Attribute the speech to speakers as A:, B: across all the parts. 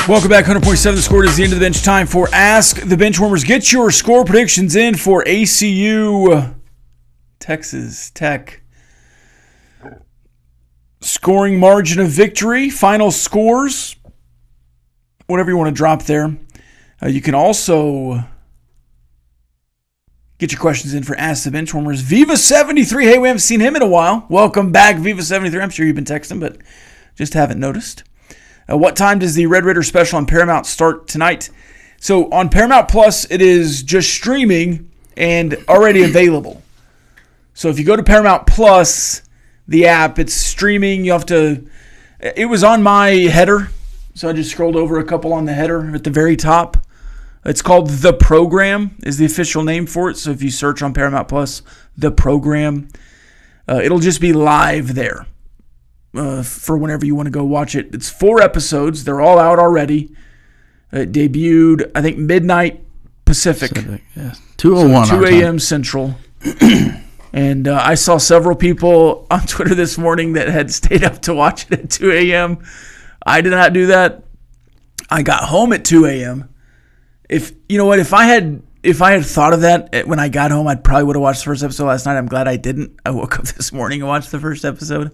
A: Welcome back, 100.7 The Score. It is the end of the bench. Time for Ask the Benchwarmers. Get your score predictions in for ACU Texas Tech. Scoring margin of victory, final scores, whatever you want to drop there. You can also get your questions in for Ask the Benchwarmers. Viva73, hey, we haven't seen him in a while. Welcome back, Viva73. I'm sure you've been texting, but just haven't noticed. What time does the Red Raider special on Paramount start tonight? So on Paramount Plus, it is just streaming and already available. So if you go to Paramount Plus, the app, it's streaming. You have to. It was on my header, so I just scrolled over a couple on the header at the very top. It's called The Program, is the official name for it. So if you search on Paramount Plus, The Program, it'll just be live there. For whenever you want to go watch it. It's 4 episodes. They're all out already. It debuted, I think, midnight Pacific.
B: Yeah. 2:01.
A: So 2 a.m. Central. And I saw several people on Twitter this morning that had stayed up to watch it at 2 a.m. I did not do that. I got home at 2 a.m. If I had thought of that when I got home, I probably would have watched the first episode last night. I'm glad I didn't. I woke up this morning and watched the first episode.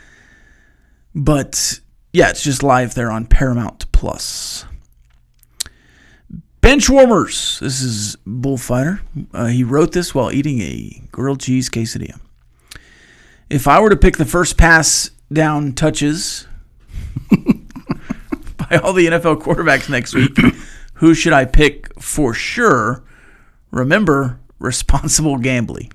A: But, yeah, it's just live there on Paramount Plus. Benchwarmers. This is Bullfighter. He wrote this while eating a grilled cheese quesadilla. If I were to pick the first pass down touches by all the NFL quarterbacks next week, who should I pick for sure? Remember, responsible gambling.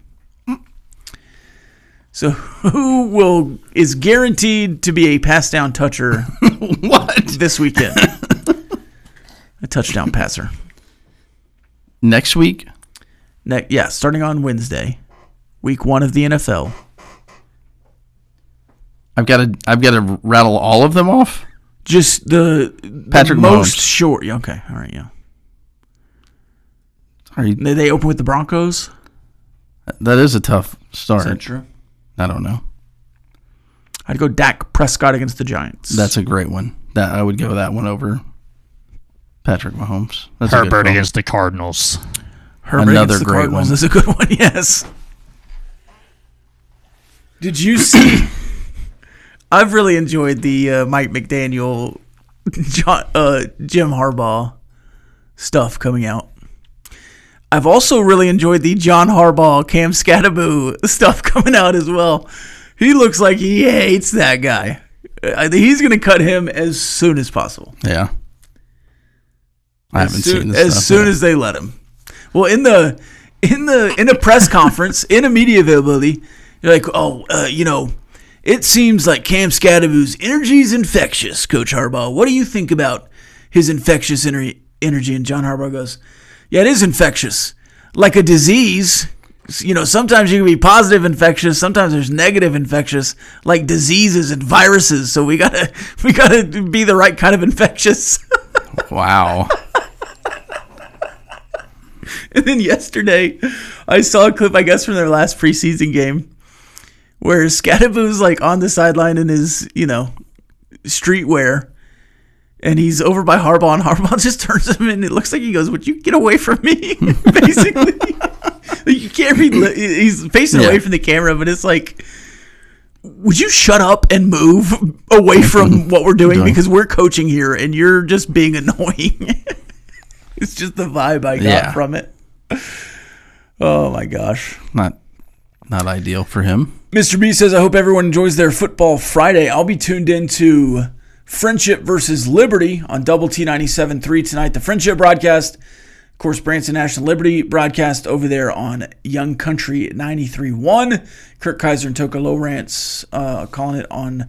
A: So who is guaranteed to be a pass down toucher
B: What?
A: this weekend? A touchdown passer.
B: Next week?
A: Yeah, starting on Wednesday, week 1 of the NFL.
B: I've got to rattle all of them off?
A: Just the
B: Patrick
A: most
B: Mahomes.
A: short. Yeah, okay, all right, yeah.
B: Sorry.
A: They open with the Broncos?
B: That is a tough start.
A: Is that true?
B: I don't know.
A: I'd go Dak Prescott against the Giants.
B: That's a great one. I would go that one over Patrick Mahomes. That's a good
C: Herbert
B: call.
C: against the Cardinals.
A: Herbert
B: Another
A: against the
B: great
A: Cardinals
B: one.
A: is a good one, yes. Did you see? I've really enjoyed the Mike McDaniel, Jim Harbaugh stuff coming out. I've also really enjoyed the John Harbaugh, Cam Scatterbo stuff coming out as well. He looks like he hates that guy. I think he's going to cut him as soon as possible.
B: Yeah. I haven't seen this
A: as
B: stuff
A: soon
B: yet.
A: as they let him. Well, in the press conference, in a media availability, you're like, it seems like Cam Scatterbo's energy is infectious, Coach Harbaugh. What do you think about his infectious energy? And John Harbaugh goes, yeah, it is infectious. Like a disease, sometimes you can be positive infectious, sometimes there's negative infectious, like diseases and viruses. So we gotta be the right kind of infectious.
B: Wow.
A: And then yesterday, I saw a clip, I guess, from their last preseason game, where Scatterbo's like on the sideline in his, streetwear. And he's over by Harbaugh, and Harbaugh just turns him in. It looks like he goes, would you get away from me? Basically. You can't read. He's facing away from the camera, but it's like, would you shut up and move away from what we're doing? Because we're coaching here, and you're just being annoying. It's just the vibe I got from it. Oh, my gosh.
B: Not ideal for him.
A: Mr. B says, I hope everyone enjoys their football Friday. I'll be tuned into Friendship versus Liberty on Double T 97.3 tonight. The Friendship broadcast, of course, Branson National Liberty broadcast over there on Young Country 93.1. Kirk Kaiser and Toka Lowrance calling it on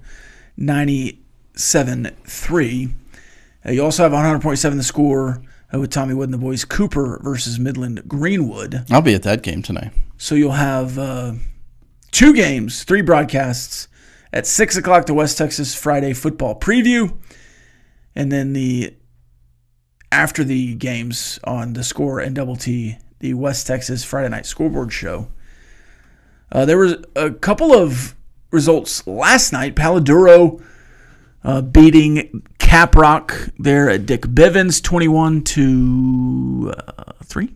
A: 97.3. You also have on 100.7 The Score with Tommy Wood and the boys, Cooper versus Midland Greenwood.
B: I'll be at that game tonight.
A: So you'll have 2 games, 3 broadcasts. At 6 o'clock, the West Texas Friday football preview. And then after the games on The Score and Double T, the West Texas Friday night scoreboard show. There was a couple of results last night. Paladuro beating Caprock there at Dick Bivens, 21-3.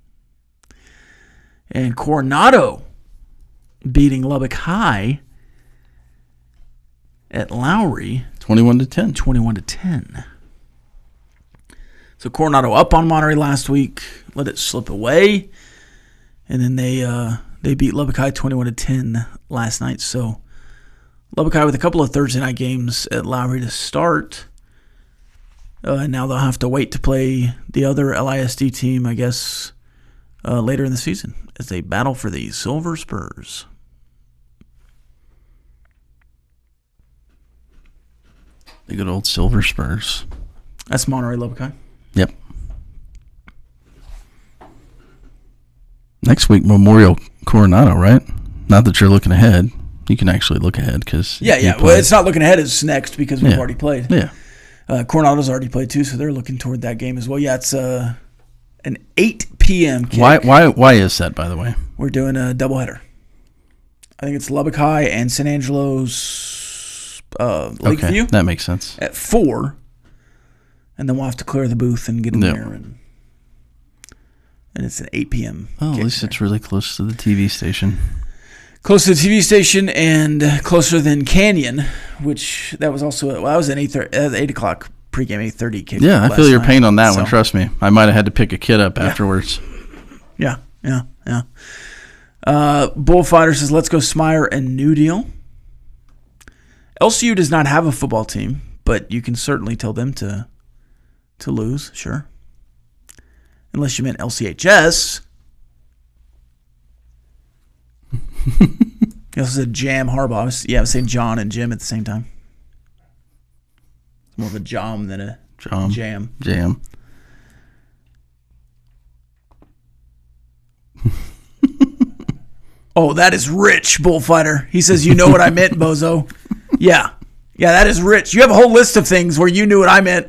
A: And Coronado beating Lubbock High at Lowry,
B: 21-10.
A: 21-10. So Coronado up on Monterey last week, let it slip away, and then they beat Lubbock High 21-10 last night. So Lubbock High with a couple of Thursday night games at Lowry to start. And now they'll have to wait to play the other LISD team, I guess, later in the season as they battle for the Silver Spurs.
B: The good old Silver Spurs.
A: That's Monterey Lubbock High.
B: Yep. Next week, Memorial Coronado, right? Not that you're looking ahead. You can actually look ahead because
A: Well, it's not looking ahead. It's next because we've already played.
B: Yeah.
A: Coronado's already played too, so they're looking toward that game as well. Yeah, it's an 8 p.m. kick.
B: Why is that, by the way?
A: We're doing a doubleheader. I think it's Lubbock High and San Angelo's Lakeview.
B: Okay, that makes sense.
A: At 4, and then we'll have to clear the booth and get them there. And it's an 8 p.m.
B: Oh, at least it's really close to the TV station.
A: Close to the TV station and closer than Canyon, which that was also I was an 8 o'clock pregame 8:30 kick.
B: Yeah, I feel your pain on that one. Trust me, I might have had to pick a kid up afterwards.
A: Yeah. Bullfighter says, "Let's go Smyer and New Deal." LCU does not have a football team, but you can certainly tell them to lose, sure. Unless you meant LCHS. He also said Jam Harbaugh. I was saying John and Jim at the same time. It's more of a jam than a jam. Oh, that is rich, Bullfighter. He says, you know what I meant, bozo. Yeah, that is rich. You have a whole list of things where you knew what I meant.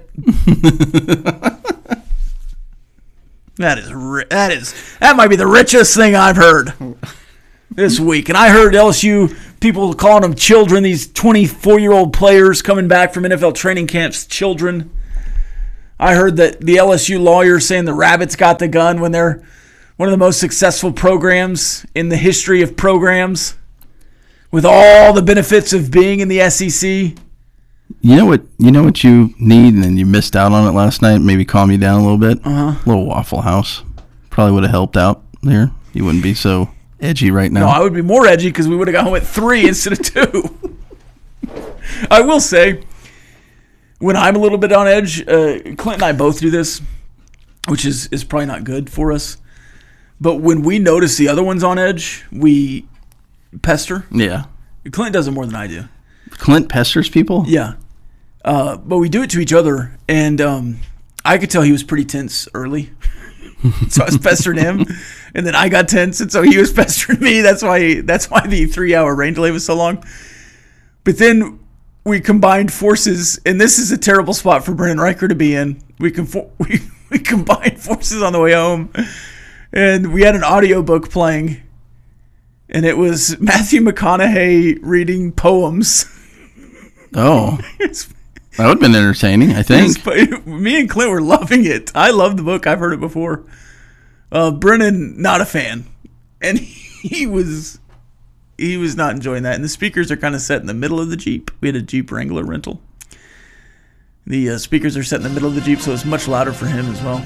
A: That might be the richest thing I've heard this week. And I heard LSU people calling them children, these 24-year-old players coming back from NFL training camps, children. I heard that the LSU lawyers saying the Rabbits got the gun when they're one of the most successful programs in the history of programs with all the benefits of being in the SEC.
B: You know what you need, and you missed out on it last night. Maybe calm you down a little bit. A little Waffle House probably would have helped out there. You wouldn't be so edgy right now.
A: No, I would be more edgy because we would have got home at 3 instead of 2. I will say, when I'm a little bit on edge, Clint and I both do this, which is probably not good for us. But when we notice the other one's on edge, we pester.
B: Yeah.
A: Clint does it more than I do.
B: Clint pesters people?
A: Yeah. But we do it to each other. And I could tell he was pretty tense early. So I was pestering him. And then I got tense, and so he was pestering me. That's why the 3-hour rain delay was so long. But then we combined forces, and this is a terrible spot for Brennan Riker to be in. We combined forces on the way home. And we had an audiobook playing, and it was Matthew McConaughey reading poems.
B: Oh, that would have been entertaining, I think.
A: Me and Clint were loving it. I love the book. I've heard it before. Brennan, not a fan. And he was not enjoying that. And the speakers are kind of set in the middle of the Jeep. We had a Jeep Wrangler rental. The speakers are set in the middle of the Jeep, so it's much louder for him as well.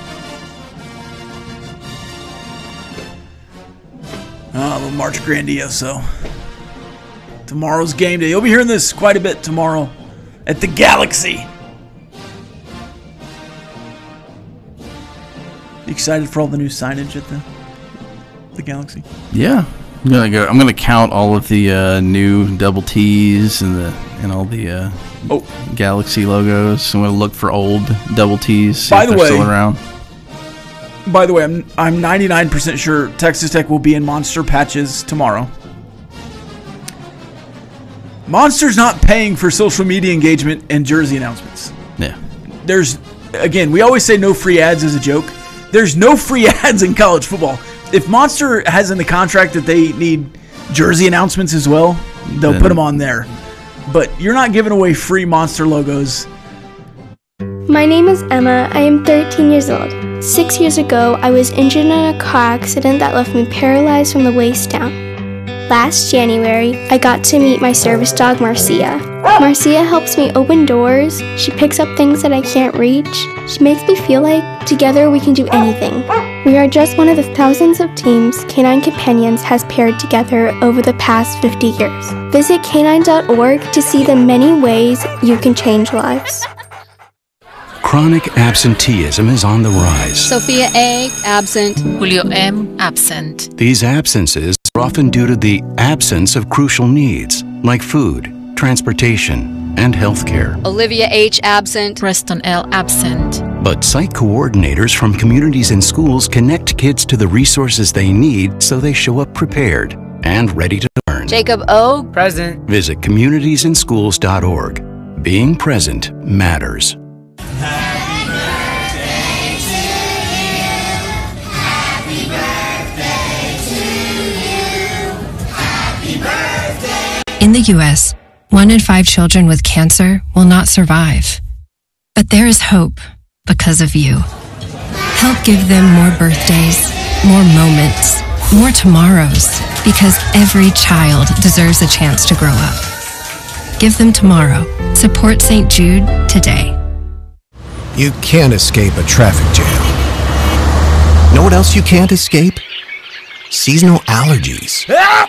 A: A little March Grandioso. Tomorrow's game day. You'll be hearing this quite a bit tomorrow at the Galaxy. You excited for all the new signage at the Galaxy?
B: Yeah, I'm gonna count all of the new double T's and all the Galaxy logos. I'm gonna look for old double T's. See if they're still around.
A: By the way, I'm 99% sure Texas Tech will be in Monster patches tomorrow. Monster's not paying for social media engagement and jersey announcements.
B: Yeah.
A: We always say no free ads as a joke. There's no free ads in college football. If Monster has in the contract that they need jersey announcements as well, they'll put them on there. But you're not giving away free Monster logos
C: My name is Emma. I am 13 years old. 6 years ago, I was injured in a car accident that left me paralyzed from the waist down. Last January, I got to meet my service dog, Marcia. Marcia helps me open doors. She picks up things that I can't reach. She makes me feel like together we can do anything. We are just one of the thousands of teams Canine Companions has paired together over the past 50 years. Visit canine.org to see the many ways you can change lives.
D: Chronic absenteeism is on the rise.
E: Sophia A., absent.
F: Julio M., absent.
D: These absences are often due to the absence of crucial needs like food, transportation, and health care.
E: Olivia H., absent.
F: Preston L., absent.
D: But site coordinators from communities and schools connect kids to the resources they need so they show up prepared and ready to learn.
E: Jacob O.,
G: present.
D: Visit communitiesinschools.org. Being present matters.
H: In the U.S., 1 in 5 children with cancer will not survive. But there is hope because of you. Help give them more birthdays, more moments, more tomorrows, because every child deserves a chance to grow up. Give them tomorrow. Support St. Jude today.
I: You can't escape a traffic jam. Know what else you can't escape? Seasonal allergies.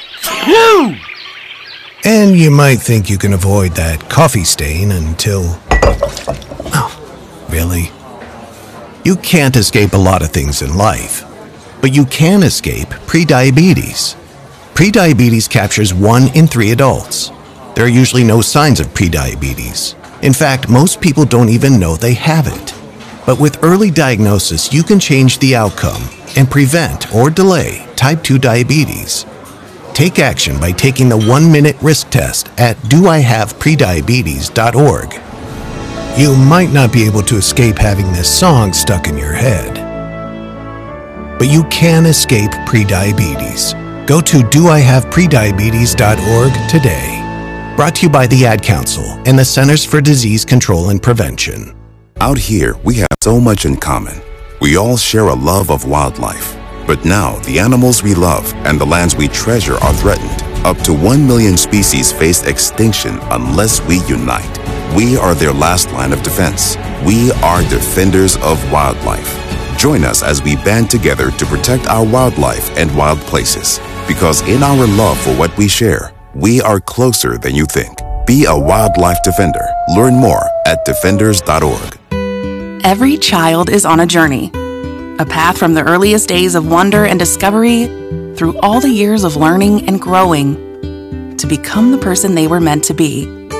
I: And you might think you can avoid that coffee stain until... Oh, really? You can't escape a lot of things in life, but you can escape prediabetes. Prediabetes captures 1 in 3 adults. There are usually no signs of prediabetes. In fact, most people don't even know they have it. But with early diagnosis, you can change the outcome and prevent or delay type 2 diabetes. Take action by taking the 1-minute risk test at doihaveprediabetes.org. You might not be able to escape having this song stuck in your head, but you can escape prediabetes. Go to doihaveprediabetes.org today. Brought to you by the Ad Council and the Centers for Disease Control and Prevention.
J: Out here, we have so much in common. We all share a love of wildlife. But now, the animals we love and the lands we treasure are threatened. Up to 1 million species face extinction unless we unite. We are their last line of defense. We are defenders of wildlife. Join us as we band together to protect our wildlife and wild places. Because in our love for what we share, we are closer than you think. Be a wildlife defender. Learn more at defenders.org.
K: Every child is on a journey. A path from the earliest days of wonder and discovery through all the years of learning and growing to become the person they were meant to be.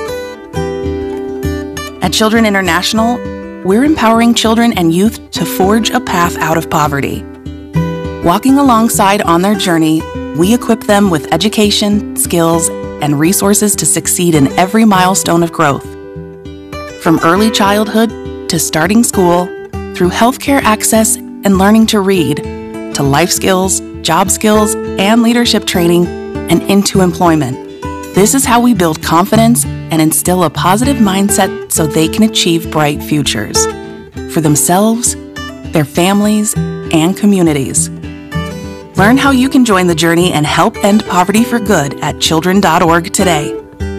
K: At Children International, we're empowering children and youth to forge a path out of poverty. Walking alongside on their journey, we equip them with education, skills, and resources to succeed in every milestone of growth. From early childhood to starting school, through healthcare access and learning to read, to life skills, job skills, and leadership training, and into employment. This is how we build confidence and instill a positive mindset so they can achieve bright futures for themselves, their families, and communities. Learn how you can join the journey and help end poverty for good at children.org today.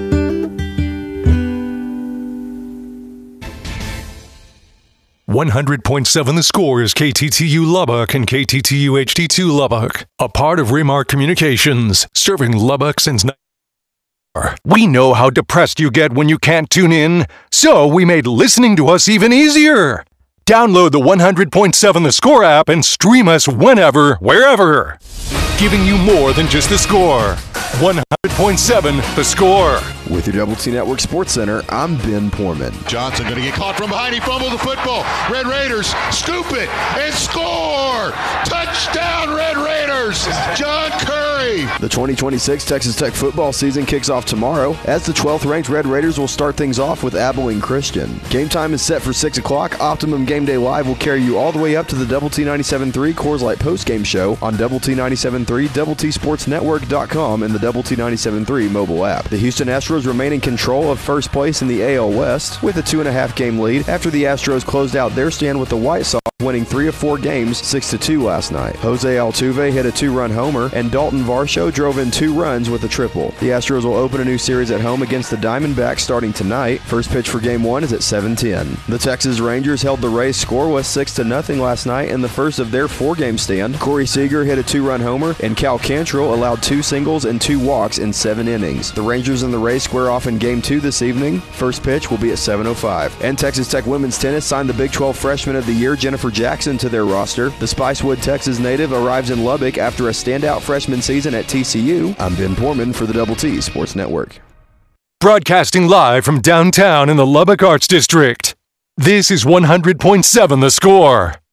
L: .7 The Score is KTTU Lubbock and KTTU HD2 Lubbock, a part of Remark Communications, serving Lubbock since 1994. We know how depressed you get when you can't tune in, so we made listening to us even easier. Download the 100.7 The Score app and stream us whenever, wherever. Giving you more than just the score. 100.7 The Score.
M: With your Double T Network Sports Center, I'm Ben Poorman.
N: Johnson going to get caught from behind. He fumbled the football. Red Raiders scoop it and score. Touchdown, Red Raiders. John Curry.
M: The 2026 Texas Tech football season kicks off tomorrow as the 12th ranked Red Raiders will start things off with Abilene Christian. Game time is set for 6 o'clock. Optimum Game Day Live will carry you all the way up to the Double T 97.3 Coors Light postgame show on Double T 97.3, DoubleTSportsNetwork.com, and the the Double T 97.3 mobile app. The Houston Astros remain in control of first place in the AL West with a 2.5-game lead after the Astros closed out their stand with the White Sox, winning 3 of 4 games 6-2 last night. Jose Altuve hit a 2-run homer, and Dalton Varsho drove in 2 runs with a triple. The Astros will open a new series at home against the Diamondbacks starting tonight. First pitch for Game 1 is at 7:10. The Texas Rangers held the Rays scoreless 6-0 last night in the first of their 4-game stand. Corey Seager hit a 2-run homer, and Cal Cantrell allowed 2 singles and 2 walks in 7 innings. The Rangers and the Rays square off in Game 2 this evening. First pitch will be at 7:05. And Texas Tech women's tennis signed the Big 12 Freshman of the Year, Jennifer Jackson, to their roster. The Spicewood, Texas native arrives in Lubbock after a standout freshman season at TCU. I'm Ben Portman for the Double T Sports Network.
L: Broadcasting live from downtown in the Lubbock Arts District. This is 100.7 The Score.